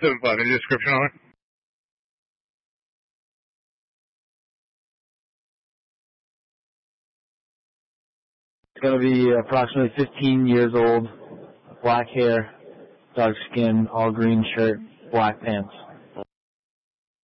7'5", any description on it? It's going to be approximately 15 years old, black hair, dark skin, all green shirt, black pants.